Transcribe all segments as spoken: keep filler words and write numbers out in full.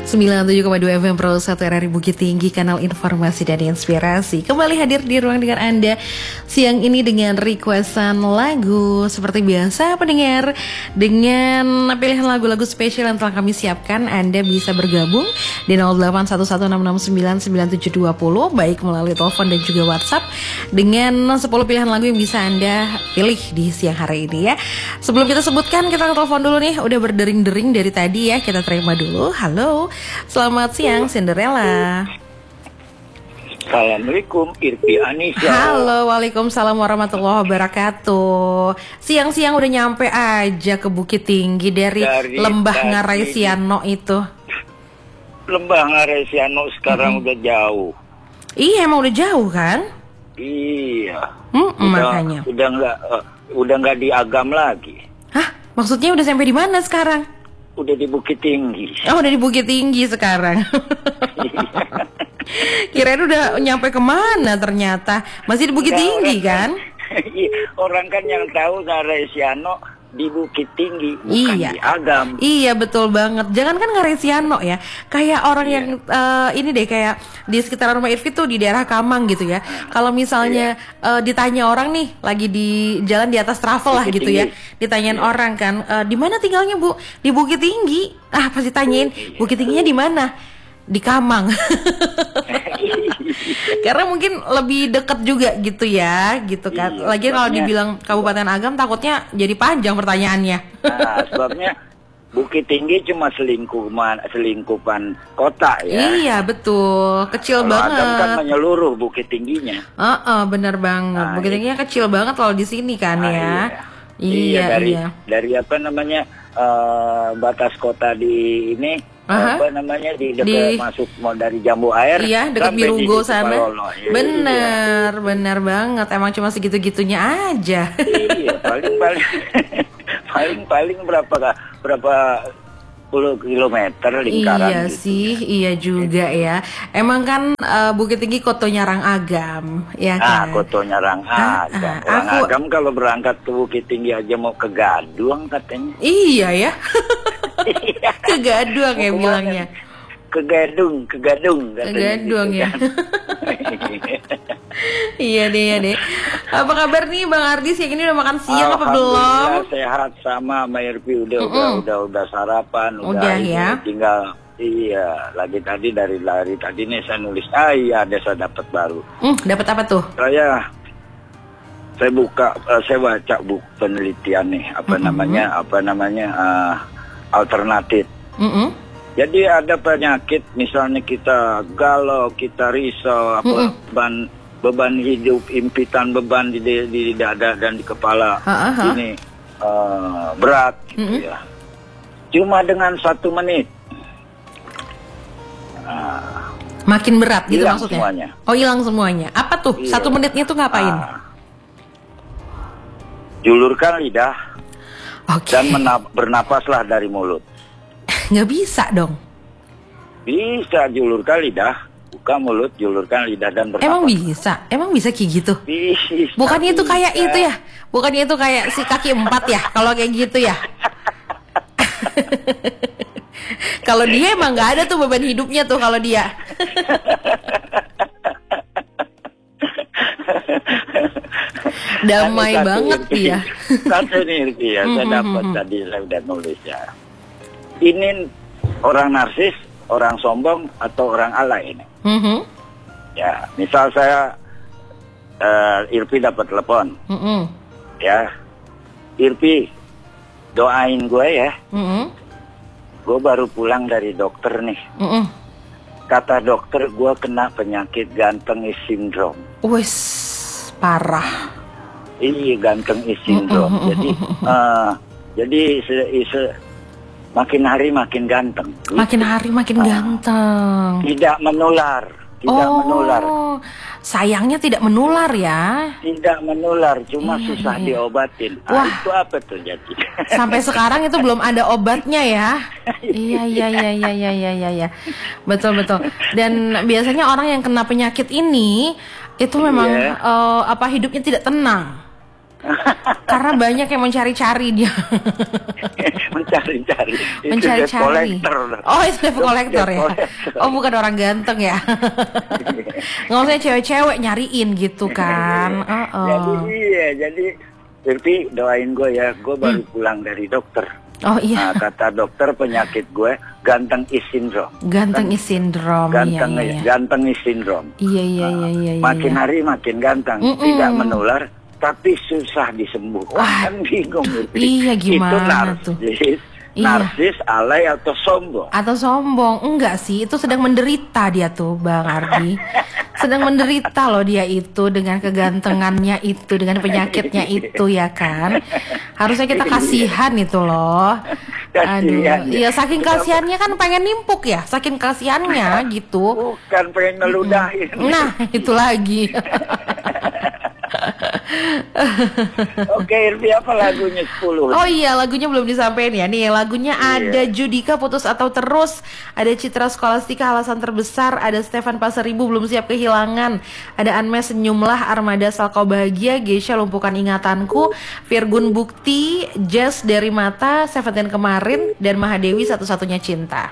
sembilan puluh tujuh koma dua F M Pro satu R R I Bukit Tinggi, kanal informasi dan inspirasi. Kembali hadir di ruang dengar Anda siang ini dengan requestan lagu. Seperti biasa pendengar, dengan pilihan lagu-lagu spesial yang telah kami siapkan, Anda bisa bergabung di nol delapan satu satu enam enam sembilan sembilan tujuh dua nol, baik melalui telepon dan juga WhatsApp, dengan sepuluh pilihan lagu yang bisa Anda pilih di siang hari ini ya. Sebelum kita sebutkan, kita telepon dulu nih, udah berdering-dering dari tadi ya. Kita terima dulu. Halo, selamat siang Cinderella. Assalamualaikum Irfi Anissa. Halo, waalaikumsalam warahmatullahi wabarakatuh. Siang-siang udah nyampe aja ke Bukit Tinggi dari, dari Lembah Ngarai Siano itu. Lembah Ngarai Siano sekarang hmm. udah jauh. Iya, emang udah jauh kan? Iya. Hmm, udah, makanya. Udah nggak uh, udah nggak di Agam lagi. Hah? Maksudnya udah sampai di mana sekarang? Udah di Bukit Tinggi. Oh, udah di Bukit Tinggi sekarang. Kirain udah nyampe kemana, ternyata masih di Bukit nah, Tinggi kan? kan? Orang kan yang tahu Ngarai Siano di Bukit Tinggi, bukan iya. di Agam. Iya, betul banget. Jangan kan Ngarai Siano ya, kayak orang iya. yang uh, ini deh, kayak di sekitaran rumah Irfi tuh di daerah Kamang gitu ya. Kalau misalnya iya. uh, ditanya orang nih lagi di jalan di atas travel lah gitu ya, ditanyain iya. orang kan, uh, di mana tinggalnya Bu? Di Bukit Tinggi. Ah, pasti tanyain iya. Bukit Tingginya di mana? Di Kamang. Karena mungkin lebih dekat juga gitu ya, gitu kan. Iya, lagi kalau dibilang Kabupaten Agam takutnya jadi panjang pertanyaannya. Nah, sebabnya Bukit Tinggi cuma selingkupan selingkupan kota ya. Iya, betul. Kecil kalau banget. Agam kan menyeluruh Bukit Tingginya. Heeh, uh-uh, bener banget. Nah, Bukit Tingginya kecil banget kalau di sini kan nah, ya. Iya. Iya, iya dari iya. dari apa namanya? Uh, batas kota di ini Aha. apa namanya di dekat di, masuk mau dari Jambu Air, iya dekat Birunggo sana. Ya, bener iya. bener banget, emang cuma segitu-gitunya aja. Iya, paling paling paling paling berapa berapa puluh kilometer lingkaran. Iya gitu. sih, iya juga ya. Emang kan uh, Bukit Tinggi Kotonya Rang Agam, ya kan? Ah, Kotonya Rang Agam. Ah, Orang aku... Agam kalau berangkat ke Bukit Tinggi aja mau ke Gaduang katanya. Iya ya. Ke Gaduang ya bilangnya. Ke Gadung, ke Gadung katanya. Ke Gadung gitu, ya. Kan? Iya deh, iya deh. Apa kabar nih Bang Ardi? Siang ini udah makan siang apa belum? Sehat sama Mbak Irfi, udah, mm -mm. udah udah udah sarapan, udah, udah ini, ya. Tinggal iya, lagi tadi dari lari tadi nih saya nulis. Ah iya, ada saya dapat baru. Hmm, dapat apa tuh? Saya saya buka uh, saya baca buku penelitian nih, apa mm -hmm. namanya? Apa namanya? Uh, alternatif. Mm -hmm. Jadi ada penyakit, misalnya kita galau, kita risau, apa mm -hmm. beban beban hidup, impitan beban di, di, di dada dan di kepala ha, ha. ini uh, berat gitu mm-hmm. ya. Cuma dengan satu menit uh, makin berat gitu maksudnya? Semuanya. Oh, hilang semuanya. Apa tuh? Iya. Satu menitnya tuh ngapain? Uh, julurkan lidah okay. dan menap- bernapaslah dari mulut. Nggak bisa dong? Bisa, julurkan lidah, buka mulut, julurkan lidah dan bernapas. Emang bisa? Emang bisa kayak gitu? Bisa. Bukannya itu bisa. kayak itu ya? Bukannya itu kayak si kaki empat ya? Kalau kayak gitu ya? Kalau dia emang nggak ada tuh beban hidupnya tuh kalau dia. Damai banget dia. Satu nih ya, saya dapat tadi saya udah nulis ya. Ini orang narsis, orang sombong atau orang alay ini? Mm-hmm. Ya, misal saya uh, Irfi dapat telepon, mm-hmm. ya, Irfi doain gue ya, mm-hmm. gue baru pulang dari dokter nih, mm-hmm. kata dokter gue kena penyakit ganteng is syndrome. Wes parah. Iya, ganteng is syndrome. Mm-hmm. Jadi, uh, jadi se, se, makin hari makin ganteng. Gitu. Makin hari makin uh, ganteng. Tidak menular, tidak oh, menular. Sayangnya tidak menular ya. Tidak menular, cuma iya, susah iya. diobatin. Wah, ah, itu apa tuh jadi? Sampai sekarang itu belum ada obatnya ya. Iya iya iya iya iya iya iya. Ya. Betul betul. Dan biasanya orang yang kena penyakit ini itu memang yeah. uh, apa hidupnya tidak tenang. Karena banyak yang mencari-cari dia. Mencari-cari. Mencari-cari. Oh, itu debt collector ya. Oh, bukan orang ganteng ya. Nggak usah cewek-cewek nyariin gitu kan. Uh -uh. Jadi iya, jadi Irpi doain gue ya, gue baru hmm. pulang dari dokter. Oh iya. Nah, kata dokter penyakit gue ganteng is syndrome. Ganteng is syndrome. Ganteng, iya, iya. ganteng is syndrome. Iya iya iya iya. Nah, makin iya. hari makin ganteng, mm -mm. tidak menular, tapi susah disembuhkan. Wah, kan bingung. Iya gimana itu narsis, tuh? Narsis, iya. alay atau sombong? Atau sombong? Enggak sih, itu sedang menderita dia tuh, Bang Ardi. Sedang menderita loh dia itu dengan kegantengannya itu, dengan penyakitnya itu ya kan. Harusnya kita kasihan itu loh. Aduh, iya saking kasihannya kan pengen nimpuk ya, saking kasihannya gitu. Bukan pengen ngeludahin. Nah, itu lagi. Oke, Irvi, apa lagunya sepuluh? Oh iya, lagunya belum disampaikan ya. Nih, lagunya yeah. ada Judika Putus Atau Terus, ada Citra Skolastika Alasan Terbesar, ada Stefan Pasaribu Belum Siap Kehilangan, ada Anmes Senyumlah, Armada Asal Kau Bahagia, Geisha Lumpuhkan Ingatanku, Virgun Bukti, Jazz Dari Mata, Seventeen Kemarin, dan Mahadewi Satu-Satunya Cinta.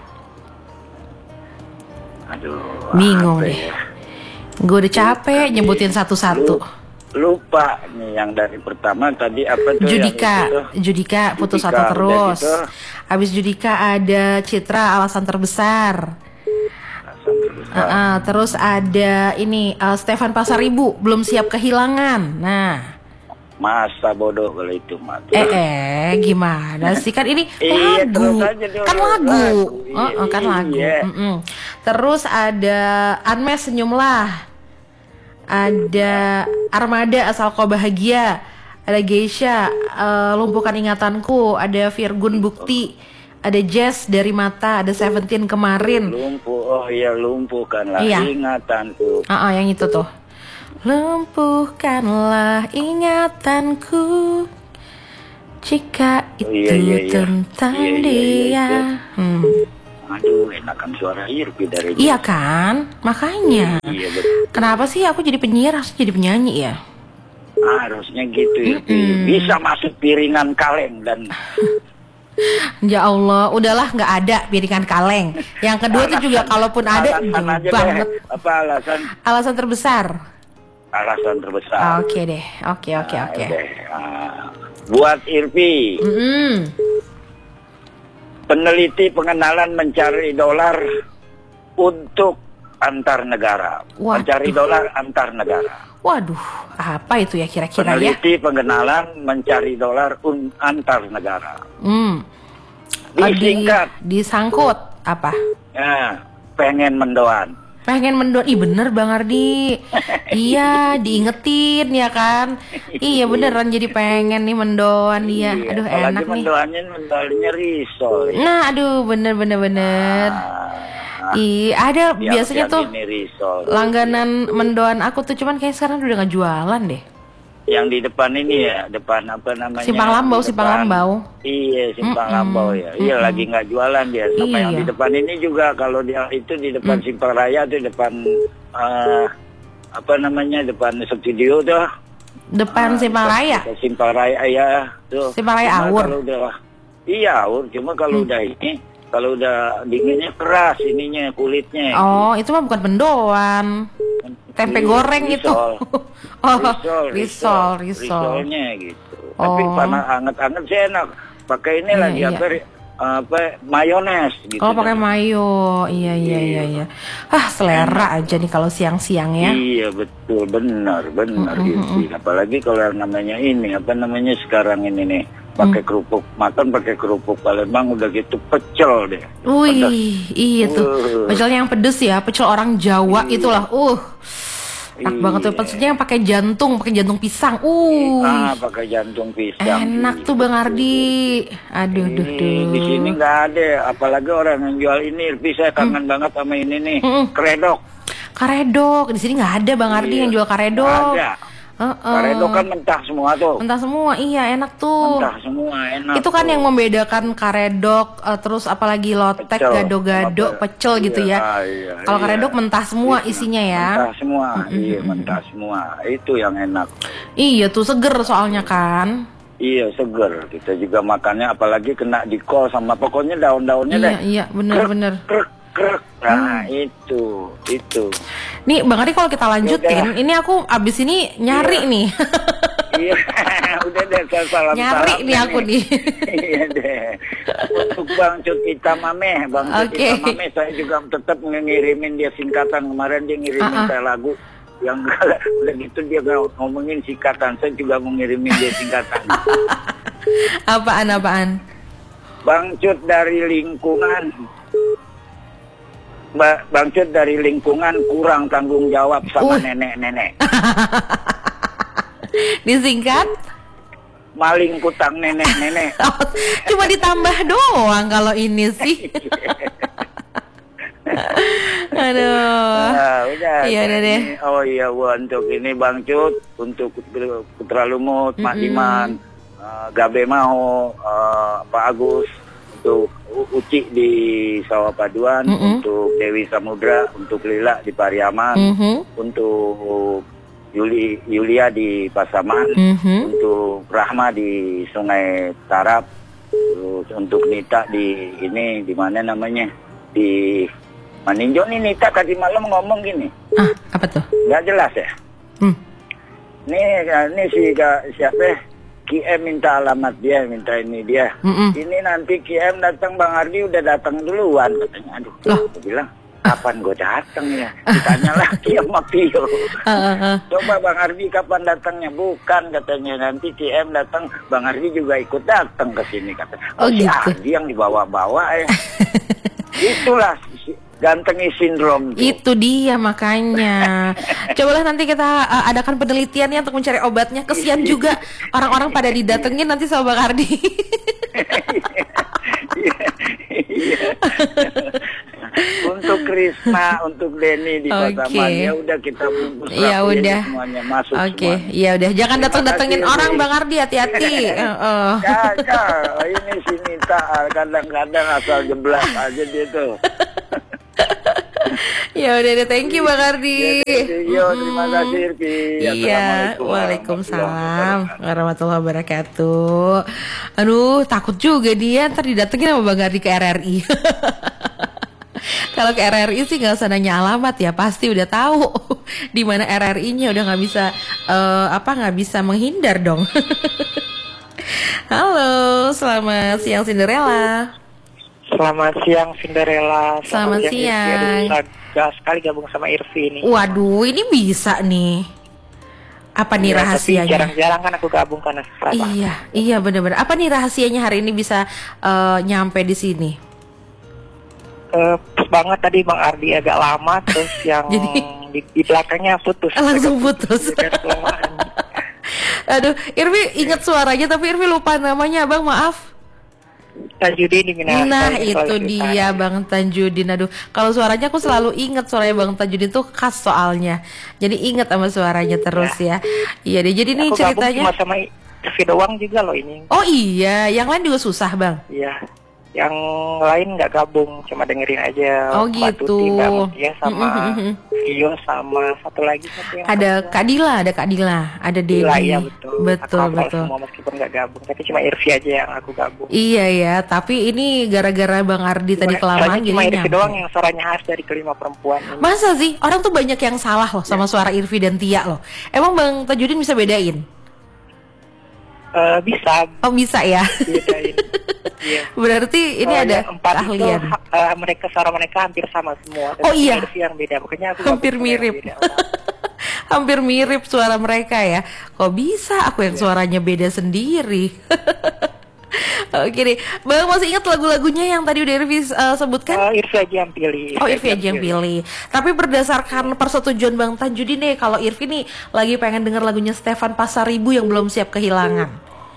Aduh, bingung deh. Ya? Gue udah capek nyebutin satu-satu. Lupa nih yang dari pertama tadi apa tuh? Judika, Judika Putus Judika, Atau Terus. Gitu. Habis Judika ada Citra Alasan Terbesar. Alasan Terbesar. Uh, uh, terus ada ini uh, Stefan Pasaribu Belum Siap Kehilangan. Nah, masa bodoh kalau itu mah. Eh, eh gimana sih kan ini iya, lagu, kan lagu, lagu. Uh, uh, kan lagu. Iya. Mm -mm. Terus ada Anmes Senyumlah. Ada Armada Asal Kau Bahagia, ada Geisha uh, Lumpuhkan Ingatanku, ada Virgun Bukti, ada Jazz Dari Mata, ada Seventeen Kemarin. Lumpuh, oh iya lumpuhkanlah iya. ingatanku. Ah, uh -uh, yang itu tuh. Lumpuhkanlah ingatanku jika itu oh, iya, iya, iya. tentang iya, iya, iya, dia. Iya. Hmm. Aduh, enakan suara Irvi dari Iya kan? Makanya. Iya, betul. Kenapa sih aku jadi penyiar harus jadi penyanyi ya? Harusnya gitu Irvi. Mm -mm. Bisa masuk piringan kaleng dan ya Allah, udahlah nggak ada piringan kaleng. Yang kedua itu juga kalaupun ada jauh banget. Deh. Apa alasan? Alasan terbesar. Alasan terbesar. Oke deh. Oke oke nah, oke. Nah, buat Irvi. Mm -mm. Peneliti pengenalan mencari dolar untuk antar negara. Waduh. Mencari dolar antar negara. Waduh, apa itu ya kira-kira ya? Peneliti pengenalan mencari dolar un antar negara. Hmm. Disingkat. Di, disangkut apa? Ya, pengen mendoan. Pengen mendoan, ih bener Bang Ardi. Iya, diingetin ya kan. Iya beneran jadi pengen nih mendoan dia. Aduh iya, enak nih. Mendoannya mendoannya risol. Ya. Nah, aduh bener bener bener. Ah, Iya, ada ya, biasanya tuh risol, langganan ya. Mendoan aku tuh cuman kayak sekarang udah nggak jualan deh. Yang di depan ini ya, depan apa namanya? Simpang Lambau, Simpang Lambau. Iya, Simpang mm -mm. Lambau ya. Iya, mm -mm. lagi nggak jualan dia. Sama iya. yang di depan ini juga kalau dia itu di depan mm. Simpang Raya tuh depan uh, apa namanya? Depan studio tuh. Depan uh, Simpang Raya. Simpang Raya ya, tuh. Simpang Raya Awur. Kalau udah iya, Awur, cuma kalau mm. udah ini kalau udah dinginnya keras ininya kulitnya. Oh, itu mah bukan mendoan. Tempe goreng risol. Itu. Oh, risol, risol, risol. Risolnya gitu. Oh. Tapi panas anget-anget sih enak. Pakai ini lagi iya. apa apa mayones gitu. Oh, pakai mayo. Iya, iya, iya, iya. Ah, selera aja nih kalau siang-siang ya. Iya, betul, benar, benar mm -hmm. gitu. Apalagi kalau yang namanya ini, apa namanya sekarang ini nih. Pakai mm. kerupuk, makan pakai kerupuk Palembang udah gitu pecel deh. Wih, iya tuh. Uh. Pecelnya yang pedes ya, pecel orang Jawa iya. itulah. Uh. Enak iya. banget tuh, maksudnya yang pakai jantung, pakai jantung pisang. Uh. Ah, pakai jantung pisang. Enak gitu. Tuh Bang Ardi. Aduh, duh, duh. Di sini nggak ada, apalagi orang yang jual ini. Bisa kangen hmm. banget sama ini nih, hmm. Karedok. Karedok, di sini nggak ada Bang Ardi iya. yang jual karedok. Nggak ada. Uh-uh. Karedok kan mentah semua tuh. Mentah semua, iya enak tuh. Mentah semua enak. Itu kan tuh. yang membedakan karedok, uh, terus apalagi lotek, Pecel, gado-gado, apa- pecel gitu iya, ya. iya, Kalau iya. karedok mentah semua Iya, isinya ya. Mentah semua, iya mentah semua. Itu yang enak. Iya tuh seger soalnya kan. Iya seger. Kita juga makannya apalagi kena di kol sama pokoknya daun-daunnya Iya deh. iya bener-bener. Krek krek. Nah itu itu. Nih Bang Ardi kalau kita lanjutin, Yaudah. ini aku abis ini nyari Iya. nih. Iya, udah deh saya salam Nyari nih aku nih. Iya deh. Untuk Bang Cut Ita Mameh, Bang Cut Oke. Ita Mameh saya juga tetap ngirimin dia singkatan. Kemarin dia ngirimin Uh-uh. saya lagu yang udah gitu dia ngomongin singkatan, saya juga mau ngirimin dia singkatan. Apaan-apaan? Bang Cut dari lingkungan, Ba- Bang Cut dari lingkungan kurang tanggung jawab sama Uh. nenek-nenek. Disingkat? Maling kutang nenek-nenek. Oh, cuma ditambah doang kalau ini sih. Aduh. Nah, udah. Iya, udah deh. Ini- Oh iya, gua untuk ini Bang Cut, untuk Putra Lumut, Mak Diman, uh, Gabe Maho, uh, Pak Agus, untuk U- Uci di Sawah Paduan, Mm-mm. untuk Dewi Samudra, untuk Lila di Pariaman, Mhm. untuk Yuli Yulia di Pasaman, Mhm. untuk Rahma di Sungai Tarap, terus untuk Nita di ini di mana namanya di Maninjo nih. Nita tadi malam ngomong gini, Ah, apa tuh? nggak jelas ya. Hmm. Nih ini si ga- siapa? K M minta alamat dia, minta ini dia. Mm-mm. Ini nanti K M datang, Bang Ardi udah datang duluan katanya. Aduh, Loh. aku bilang kapan gue datang ya? Ditanya lagi sama Tio. Ah, ah, ah. Coba Bang Ardi kapan datangnya? Bukan katanya, nanti K M datang, Bang Ardi juga ikut datang ke sini katanya. Oh, si gitu. Ardi yang dibawa-bawa ya. Itulah si- gantengi sindrom tuh. Itu dia makanya. Cobalah nanti kita uh, adakan penelitiannya untuk mencari obatnya. Kesian juga orang-orang pada didatengin nanti sama Bang Ardi. Iya, iya. Untuk Krisna, untuk Denny di Oke. Pasaman, ya udah kita bungkus Ya rapiin udah. semuanya masuk Oke, semuanya. ya udah. Jangan Terima datang-datengin kasih, orang Ri. Bang Ardi, hati-hati. Heeh. Kagak, ini si Nita kadang-kadang asal jeblas aja dia tuh. Ya udah deh, thank you Bang Ardi. Yo, terima kasih Irki. Iya, Assalamualaikum waalaikumsalam warahmatullahi wabarakatuh. Aduh, takut juga dia ntar didatengin sama Bang Ardi ke R R I. Kalau ke R R I sih nggak usah nanya alamat ya, pasti udah tahu di mana R R I-nya, udah nggak bisa eh, apa nggak bisa menghindar dong. Halo, selamat siang Cinderella. Selamat siang Cinderella. Selamat siang. Bisa sekali gabung sama Irvi ini. Waduh, ini bisa nih. Apa nih Ya, tapi rahasianya? jarang-jarang kan aku gabung karena susah. Iya, iya benar-benar. Apa nih rahasianya hari ini bisa eh, nyampe di sini? Eh, pas banget tadi Bang Ardi agak lama, terus yang Jadi- di, di belakangnya putus. Langsung putus. Agak kelamaan. Aduh, Irvi ingat suaranya tapi Irvi lupa namanya, Bang, maaf. Tajudin di Minahasa. Nah, ini itu selalu dia cerita. Bang Tanjudin. Aduh, kalau suaranya aku selalu ingat suaranya Bang Tanjudin tuh khas soalnya. Jadi ingat sama suaranya terus ya. Iya deh. Jadi nih Aku gabung ceritanya. cuma sama Irvi doang juga loh ini. Oh iya, yang lain juga susah, Bang. Iya. Yang lain nggak gabung, cuma dengerin aja. Oh, Mbak gitu. Tuti, Mbak Mutia, sama Mm-mm-mm. Vio, sama satu lagi siapa yang Ada satu? Kak Dila, ada Kak Dila, ada Dewi. Gila, iya betul. Betul, Aku hafal betul. semua meskipun nggak gabung, tapi cuma Irvi aja yang aku gabung. Iya ya, tapi ini gara-gara Bang Ardi tadi Cuma- kelamaan soalnya cuma jadi Irvi nyampe. doang yang suaranya khas dari kelima perempuan ini. Masa sih? Orang tuh banyak yang salah loh sama suara Irvi dan Tia loh. Emang Bang Tajudin bisa bedain? Eh, bisa Oh bisa ya? bedain. Iya. Berarti ini Oh, ada yang empat itu keahlian. ha- eh, mereka suara mereka hampir sama semua. Tapi Oh, iya. Irvi yang beda, makanya aku Hampir gabung sama yang mirip. beda. Hampir mirip suara mereka ya. Kok bisa aku yang suaranya beda sendiri? Oke deh, Bang masih ingat lagu-lagunya yang tadi udah Irvi uh, sebutkan? Eh, Irvi aja yang pilih. Oh Irvi aja yang pilih. Tapi berdasarkan persetujuan Bang Tajudin nih, kalau Irvi nih lagi pengen denger lagunya Stefan Pasaribu yang belum siap kehilangan.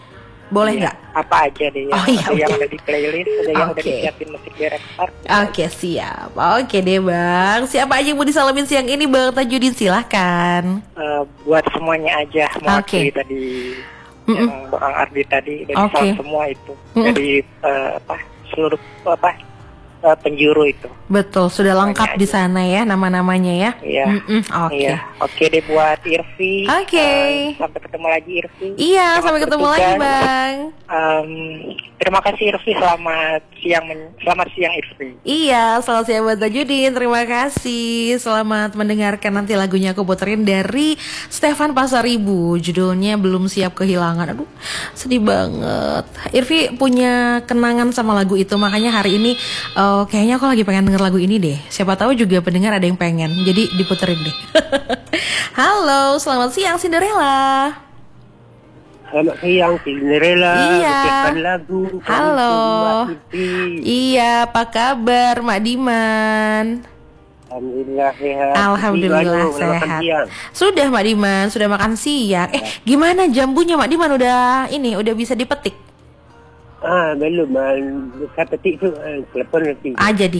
Boleh Iya, nggak? apa aja deh ya. Oh, iya, ada yang udah. ada di playlist, ada yang udah Oke. disiapin musik director. Oke, siap. Oke deh Bang. Siapa aja yang mau disalamin siang ini Bang Tajudin, silahkan. Eh, buat semuanya aja mewakili Oke. tadi Mm-mm. yang Bang Ardi tadi dari Oke. salam semua itu Mm-mm. dari dari apa seluruh apa eh, penjuru itu. Betul, sudah lengkap Semuanya di aja. sana ya nama-namanya ya. Iya. Mm-mm, Oke. Iya, oke deh buat Irvi. Oke. Eh, sampai ketemu lagi Irvi. Iya, Selamat sampai ketemu lagi bertugas. Bang. Em, terima kasih Irvi, selamat siang men- selamat siang Irvi. Iya, selamat siang buat Tajudin. Terima kasih. Selamat mendengarkan, nanti lagunya aku puterin dari Stefan Pasaribu. Judulnya Belum Siap Kehilangan. Aduh, sedih banget. Irvi punya kenangan sama lagu itu, makanya hari ini eh, kayaknya aku lagi pengen denger lagu ini deh. Siapa tahu juga pendengar ada yang pengen. Jadi diputerin deh. Halo, selamat siang Cinderella. Selamat siang Cinderella. Iya. Bacakan lagu. Halo. Mbak Siti. Iya, apa kabar Mak Diman? Alhamdulillah sehat. Alhamdulillah Siti, baru makan sehat. siang. Sudah Mak Diman, sudah makan siang. Eh, gimana jambunya Mak Diman, udah ini udah bisa dipetik? Ah, belum. ah, Saya petik tu. ah, Telepon nanti. Ah, jadi.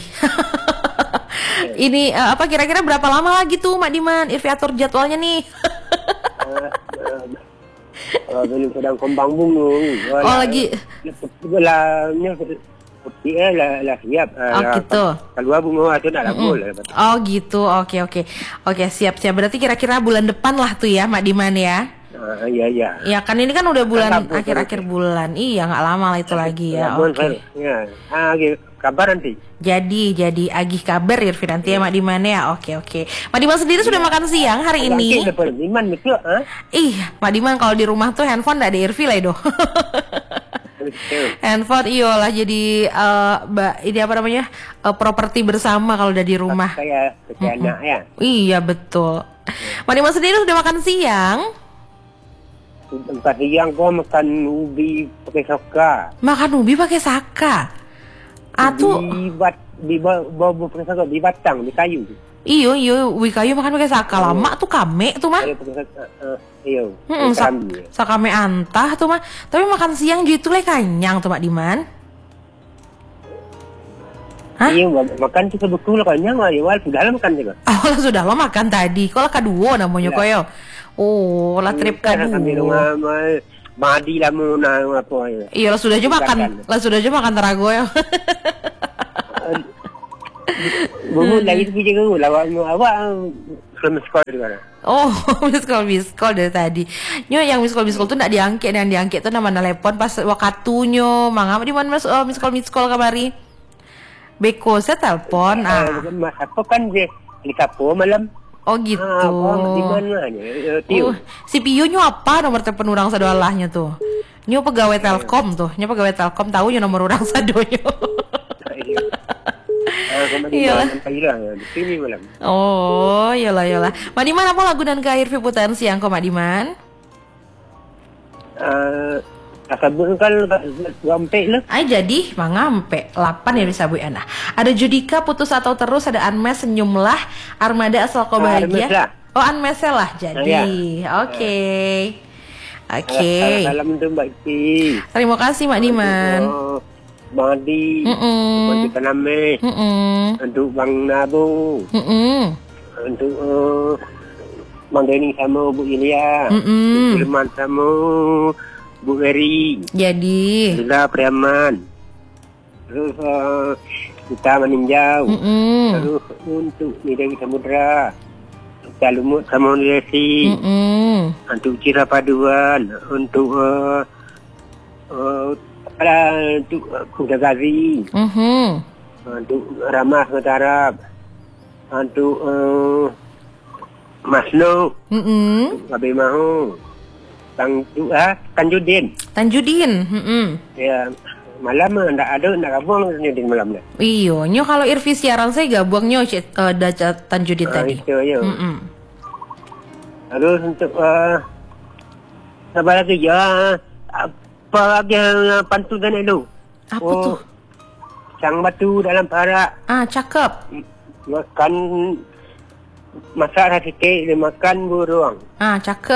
Ini eh, apa kira-kira berapa lama lagi tuh Mak Diman? Irfi atur jadwalnya nih. Ah, ah, ah, belum sedang kembang bunga. Oh, lagi. Lah, petik eh, lah, lah siap. Ah, Oh, lah, gitu. Keluar bunga tu nak lagu lah. Oh gitu, oke oke. Oke, siap-siap. Berarti kira-kira bulan depan lah tuh ya Mak Diman ya. Ah, ya, ya. Ya kan ini kan udah bulan Kan, akhir-akhir bulan. Iya, nggak lama lah itu lagi ya. Labuan, Oke. Sal. Ya. Ah, okay. Kabar nanti. Jadi, jadi agih kabar Irfi nanti ya Mak Diman ya. Oke oke. Mak Diman sendiri sudah makan siang hari ini? Agak lepas iman betul, ah? Ih, Mak Diman kalau di rumah tuh handphone nggak ada Irfi lah itu. Handphone iyalah jadi eh, mbak ini apa namanya eh, properti bersama kalau udah di rumah. Kayak kayak anak ya. Iya betul. Mak Diman sendiri sudah makan siang? Tempat siang kau makan ubi pakai soka. Makan ubi pakai saka. Atuh, Di bat di bawah pakai soka di batang di kayu. iyo iyo ubi kayu makan pakai saka lama tuh kame tuh mah. Kayu pakai soka. Uh, iyo. Hmm, sak Kami. sakame antah tuh mah. Tapi makan siang gitu le kanyang tuh Mak Diman. Hah? Iya makan tu sebekul kanyang lah. Wal sudah lah makan juga. Oh lah sudah lo makan tadi. Kok lah kedua namanya Ya. koyo. Oh lah trip Kami kedua. rumah madi lah mau na apa ya. Iya lah sudah aja makan. Lah sudah aja makan terago ya. Bungu lagi tu juga lah. Awak selama sekolah juga. Oh, miss call miss call dari tadi. Nyo yang miss call miss call tuh ndak diangkat, yang diangkat tuh nama telepon pas wakatunya. Mangga di mana mas oh, miss call miss call kamari. Beko saya telepon ah. Mas apa kan je di kapo malam. Oh gitu. Ah, apa di mana ni? Oh, Tiu. si Pio nyo apa nomor telepon orang sadolahnya tuh? Nyo pegawai Telkom tuh, nyo pegawai Telkom tahu nyo nomor orang sadonyo. Ah, kau Iyalah. di Thailand di sini malam. Oh, iyalah iyalah. Mak Diman apa lagu dan kair putaran siang kok Mak Diman? Ah, kasabun kan gampek lah. Ay jadi mangampe delapan ya bisa Bu Ana. Ada Judika putus atau terus, ada Anmes senyumlah, Armada asal kau Ah, bahagia. Anmes lah. Oh Anmes lah jadi. Ah, Oke. Oke. Salam tu Mbak Iti. Terima kasih Mak Diman. Oh, Bang Adi. Mm-mm. Untuk Taname. Mm-mm. Untuk Bang Nabu. Mm-mm. Untuk uh, Bang Denny sama Bu Ilya. Mm-mm. Sulaiman sama Bu Eri. Jadi. Sudah Priaman. Terus uh, kita meninjau. Mm-mm. Terus untuk Dewi Samudra. Kita Lumut sama Universiti. Mm-mm. Untuk Cira Paduan. Untuk uh, uh, Alah, untuk uh, Kuda Gazi. Mhm. Untuk Ramah Setarab. Untuk uh, Mas No. Mm-mm. Babi Mahu. Tang tu ah Tanjudin. Tanjudin. Mm-mm. Ya malam ndak ada ndak gabung Tanjudin malam dah. Iyo, nyo kalau Irvi siaran saya gabung nyo uh, daca Tanjudin Ah, tadi. itu ya. Mm-mm. Terus untuk uh, apa lagi ya? Apa lagi yang pantun itu? Apa tuh? Sang batu dalam parak. Ah, cakep. Makan masak rasa kek dia makan burung. Ah, cakep.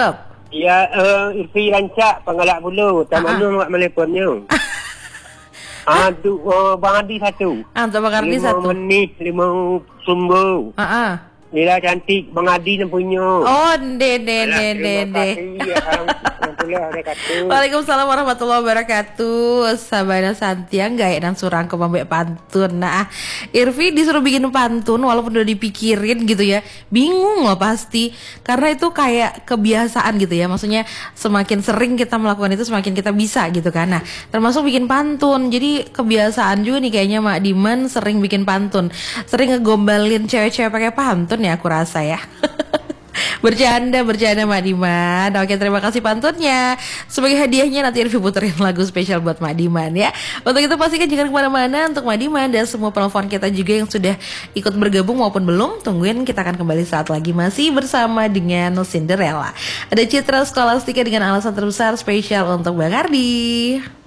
Ya, uh, Irfi Rancak, Pengalak Bulu. Tak malu mak telefonnya. Ah, tu uh, Bang Adi satu. Ah, untuk Bang Ardi satu. Lima menit, lima sumber. Ah, ah. Nila cantik, Bang Adi yang punya. Oh, de de de de de. Waalaikumsalam warahmatullahi wabarakatuh. Sabana Santiang gaya dan surang ke mambek pantun. Nah, Irfi disuruh bikin pantun walaupun udah dipikirin gitu ya. Bingung loh pasti. Karena itu kayak kebiasaan gitu ya. Maksudnya semakin sering kita melakukan itu semakin kita bisa gitu kan. Nah, termasuk bikin pantun. Jadi kebiasaan juga nih kayaknya Mak Diman sering bikin pantun. Sering ngegombalin cewek-cewek pakai pantun ya aku rasa ya. Bercanda, bercanda Mak Diman. Oke, terima kasih pantunnya. Sebagai hadiahnya nanti Irfi puterin lagu spesial buat Mak Diman ya. Untuk itu pastikan jangan kemana-mana untuk Mak Diman dan semua penelpon kita juga yang sudah ikut bergabung maupun belum. Tungguin, kita akan kembali saat lagi masih bersama dengan Cinderella. Ada Citra Skolastika dengan alasan terbesar spesial untuk Bang Ardi.